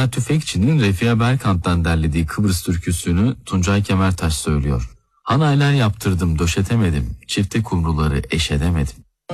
Sedat Tüfekçi'nin Refia Berkant'tan derlediği Kıbrıs türküsünü Tuncay Kemertaş söylüyor. Hanaylar yaptırdım döşetemedim, çifte kumruları eşedemedim.